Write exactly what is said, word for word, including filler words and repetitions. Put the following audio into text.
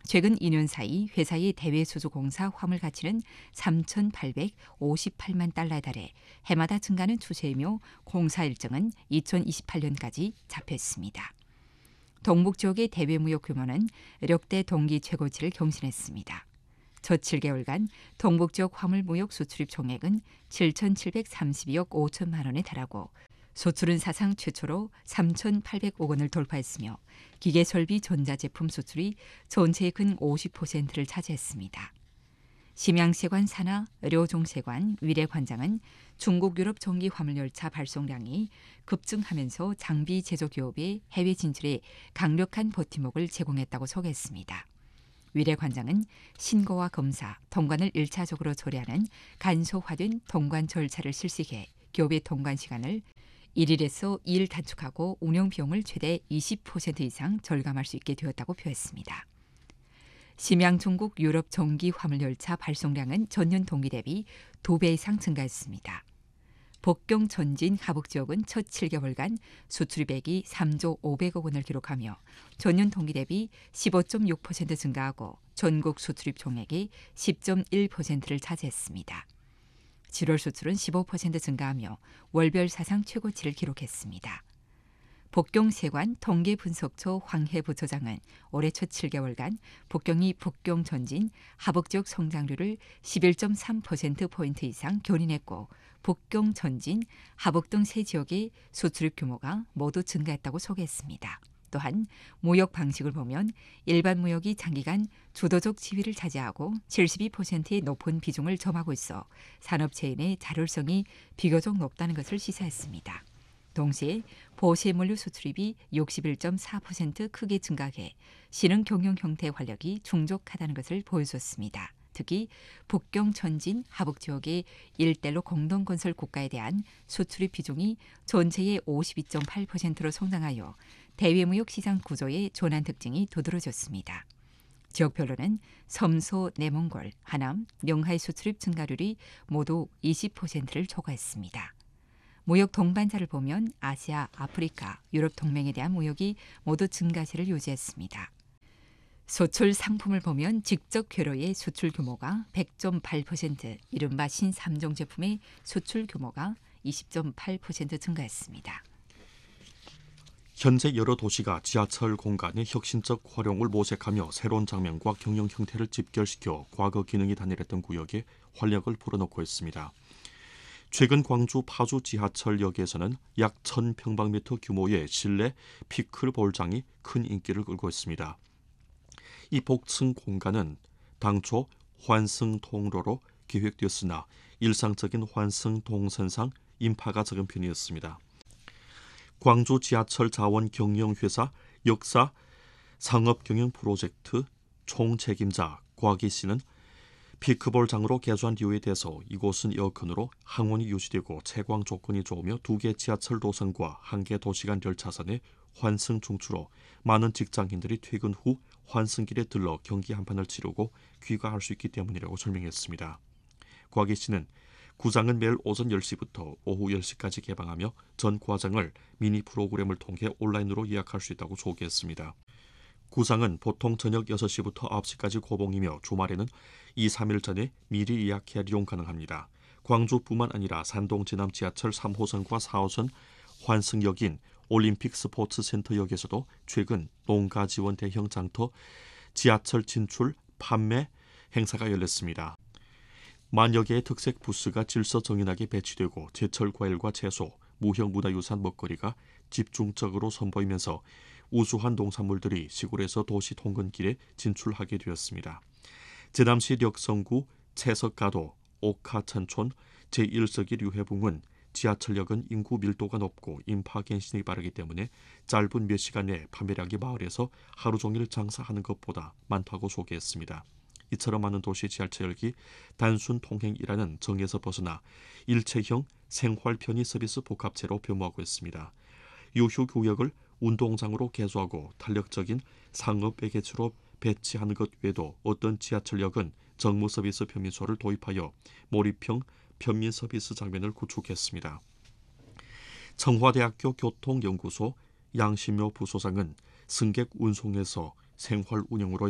최근 이 년 사이 회사의 대외수주공사 화물 가치는 삼천팔백오십팔만 달러에 달해 해마다 증가하는 추세이며 공사 일정은 이천이십팔 년까지 잡혀 있습니다. 동북 지역의 대외무역 규모는 역대 동기 최고치를 경신했습니다. 첫 칠 개월간 동북 지역 화물 무역 수출입 총액은 칠천칠백삼십이억 오천만 원에 달하고 수출은 사상 최초로 삼천팔백억 원을 돌파했으며 기계설비 전자제품 수출이 전체의 근 오십 퍼센트를 차지했습니다. 심양세관 산하 려종세관 위례관장은 중국 유럽 전기 화물열차 발송량이 급증하면서 장비 제조 기업의 해외 진출에 강력한 버팀목을 제공했다고 소개했습니다. 위례관장은 신고와 검사, 통관을 일차적으로 처리하는 간소화된 통관 절차를 실시해 기업의 통관 시간을 일 일에서 이 일 단축하고 운영 비용을 최대 이십 퍼센트 이상 절감할 수 있게 되었다고 표했습니다. 심양 중국 유럽 전기 화물열차 발송량은 전년 동기 대비 두 배 이상 증가했습니다. 복경 전진 하북 지역은 첫 칠 개월간 수출입액이 삼조 오백억 원을 기록하며 전년 동기 대비 십오 점 육 퍼센트 증가하고 전국 수출입 총액이 십 점 일 퍼센트를 차지했습니다. 칠월 수출은 십오 퍼센트 증가하며 월별 사상 최고치를 기록했습니다. 복경세관 통계분석처 황해 부처장은 올해 첫 칠 개월간 복경이 복경 전진 하북 지역 성장률을 십일 점 삼 퍼센트포인트 이상 견인했고 복경 전진 하북 등 세 지역의 수출입 규모가 모두 증가했다고 소개했습니다. 또한 무역 방식을 보면 일반 무역이 장기간 주도적 지위를 차지하고 칠십이 퍼센트의 높은 비중을 점하고 있어 산업체인의 자율성이 비교적 높다는 것을 시사했습니다. 동시에 보세물류 수출입이 육십일 점 사 퍼센트 크게 증가해 신흥 경영 형태 활력이 충족하다는 것을 보여줬습니다. 특히 북경 전진 하북 지역의 일대로 공동건설 국가에 대한 수출입 비중이 전체의 오십이 점 팔 퍼센트로 성장하여 대외무역 시장 구조의 전환 특징이 두드러졌습니다. 지역별로는 섬소, 내몽골, 하남, 영하의 수출입 증가율이 모두 이십 퍼센트를 초과했습니다. 무역 동반자를 보면 아시아, 아프리카, 유럽 동맹에 대한 무역이 모두 증가세를 유지했습니다. 수출 상품을 보면 직접 회로의 수출 규모가 백 점 팔 퍼센트, 이른바 신삼종 제품의 수출 규모가 이십 점 팔 퍼센트 증가했습니다. 현재 여러 도시가 지하철 공간의 혁신적 활용을 모색하며 새로운 장면과 경영 형태를 집결시켜 과거 기능이 단일했던 구역에 활력을 불어넣고 있습니다. 최근 광주 파주 지하철역에서는 약 천 평방미터 규모의 실내 피클볼장이 큰 인기를 끌고 있습니다. 이 복층 공간은 당초 환승통로로 계획되었으나 일상적인 환승 동선상 인파가 적은 편이었습니다. 광주 지하철 자원 경영회사 역사 상업경영 프로젝트 총책임자 곽희 씨는 피크볼장으로 개조한 이유에 대해서 이곳은 에어컨으로 항온이 유지되고 채광 조건이 좋으며 두 개 지하철 노선과 한 개 도시간 열차선의 환승 중추로 많은 직장인들이 퇴근 후 환승길에 들러 경기 한판을 치르고 귀가할 수 있기 때문이라고 설명했습니다. 곽희 씨는 구장은 매일 오전 열 시부터 오후 열 시까지 개방하며 전 과정을 미니 프로그램을 통해 온라인으로 예약할 수 있다고 소개했습니다. 구상은 보통 저녁 여섯 시부터 아홉 시까지 고봉이며 주말에는 이, 삼 일 전에 미리 예약해 이용 가능합니다. 광주뿐만 아니라 산동 지남 지하철 삼 호선과 사 호선 환승역인 올림픽 스포츠센터역에서도 최근 농가 지원 대형 장터 지하철 진출 판매 행사가 열렸습니다. 만여 개의 특색 부스가 질서정연하게 배치되고 제철 과일과 채소, 무형 문화유산 먹거리가 집중적으로 선보이면서 우수한 농산물들이 시골에서 도시 통근길에 진출하게 되었습니다. 제남시 력성구 채석가도 옥하천촌 제일 서기 류해붕은 지하철역은 인구 밀도가 높고 인파 갱신이 빠르기 때문에 짧은 몇 시간 내에 판매량이 마을에서 하루 종일 장사하는 것보다 많다고 소개했습니다. 이처럼 많은 도시 지하철역이 단순 통행이라는 정에서 벗어나 일체형 생활 편의 서비스 복합체로 변모하고 있습니다. 유휴구역을 운동장으로 개조하고 탄력적인 상업 매개체로 배치하는 것 외에도 어떤 지하철역은 정무 서비스 편민소를 도입하여 몰입형 편민 서비스 장면을 구축했습니다. 청와대학교 교통연구소 양신묘 부소장은 승객 운송에서 생활 운영으로